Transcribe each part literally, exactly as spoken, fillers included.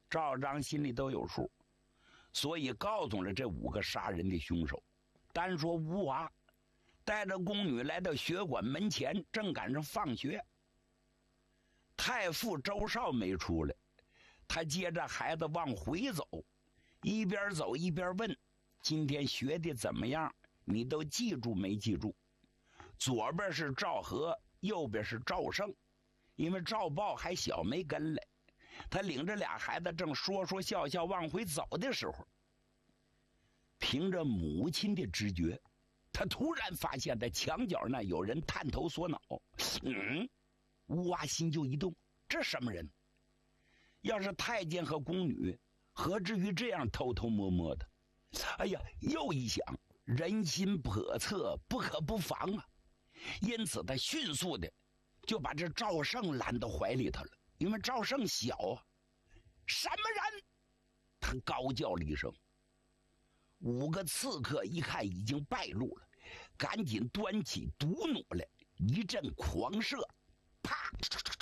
赵章心里都有数，所以告诉了这五个杀人的凶手。单说吴娃带着宫女来到学馆门前，正赶上放学。太傅周少没出来，他接着孩子往回走，一边走一边问：今天学的怎么样？你都记住没记住？左边是赵和，右边是赵胜，因为赵豹还小没跟来。他领着俩孩子正说说笑笑往回走的时候，凭着母亲的直觉，他突然发现在墙角那有人探头缩脑。嗯，吴娃心就一动，这什么人？要是太监和宫女，何至于这样偷偷摸摸的？哎呀，又一想，人心叵测，不可不防啊！因此他迅速的就把这赵胜揽到怀里头了。因为赵胜小啊，什么人？他高叫了一声。五个刺客一看已经败露了，赶紧端起毒弩来，一阵狂射，啪！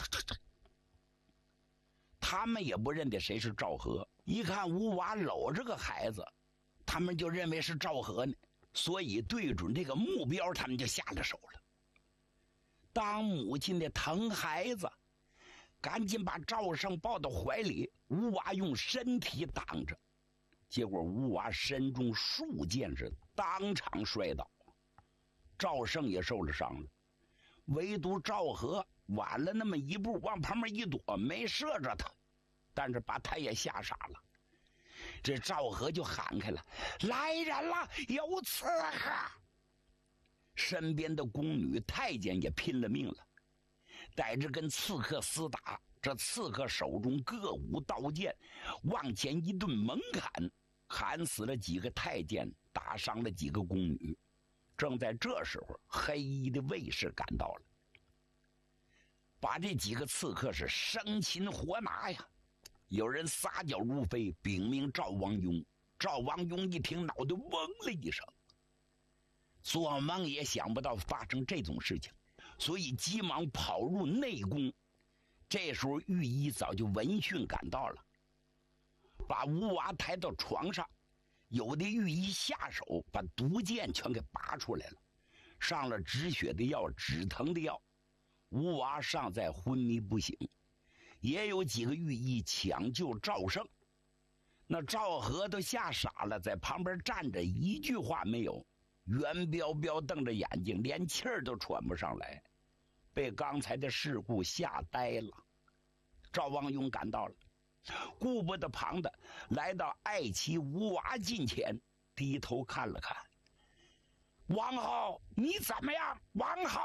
他们也不认得谁是赵和，一看吴娃搂着个孩子，他们就认为是赵和呢，所以对准这个目标，他们就下了手了。当母亲的疼孩子，赶紧把赵胜抱到怀里，吴娃用身体挡着，结果吴娃身中数箭是当场摔倒，赵胜也受了伤了，唯独赵和晚了那么一步，往旁边一躲，没射着他，但是把他也吓傻了。这赵和就喊开了：来人了，有刺客！身边的宫女太监也拼了命了，带着跟刺客厮打。这刺客手中各舞刀剑，往前一顿猛砍，砍死了几个太监，打伤了几个宫女。正在这时候，黑衣的卫士赶到了，把这几个刺客是生擒活拿呀。有人撒脚如飞，禀明赵王雍。赵王雍一听，脑袋嗡了一声，做梦也想不到发生这种事情，所以急忙跑入内宫。这时候御医早就闻讯赶到了，把吴娃抬到床上，有的御医下手把毒箭全给拔出来了，上了止血的药、止疼的药。吴娃尚在昏迷不醒，也有几个御医抢救赵胜。那赵和都吓傻了，在旁边站着，一句话没有，圆彪彪瞪着眼睛，连气儿都喘不上来，被刚才的事故吓呆了。赵王雍赶到了，顾不得旁的来到爱妻吴娃近前，低头看了看。王后，你怎么样？王后！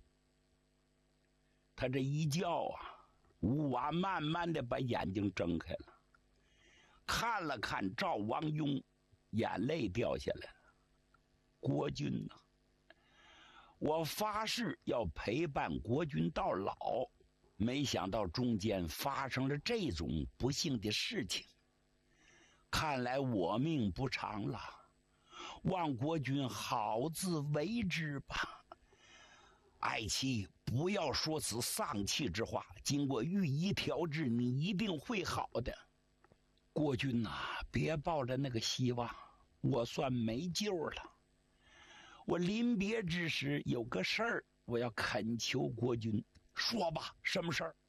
他这一叫啊，吴娃慢慢的把眼睛睁开了，看了看赵王雍，眼泪掉下来了。国君呐、啊，我发誓要陪伴国君到老，没想到中间发生了这种不幸的事情，看来我命不长了，望国君好自为之吧。爱妻，不要说此丧气之话，经过御医调治，你一定会好的。国君呐、啊，别抱着那个希望，我算没救了。我临别之时有个事儿，我要恳求国君。说吧，什么事儿？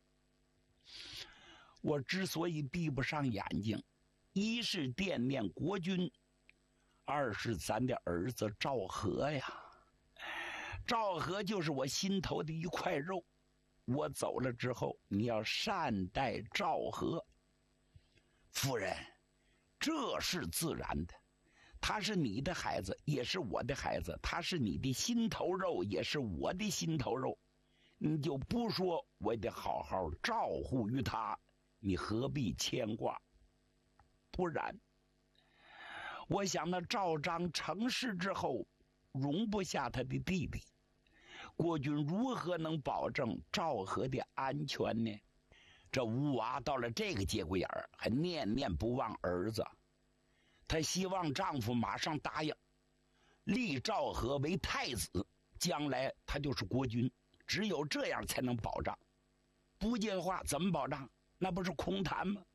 我之所以闭不上眼睛，一是惦念国君，二是咱的儿子赵和呀。赵和就是我心头的一块肉，我走了之后，你要善待赵和。夫人，这是自然的，他是你的孩子，也是我的孩子，他是你的心头肉，也是我的心头肉。你就不说我得好好照顾于他，你何必牵挂？不然，我想那赵章成事之后，容不下他的弟弟，国君如何能保证赵和的安全呢？这吴娃到了这个节骨眼儿，还念念不忘儿子，她希望丈夫马上答应立赵和为太子，将来他就是国君，只有这样才能保障。不这话怎么保障？那不是空谈吗？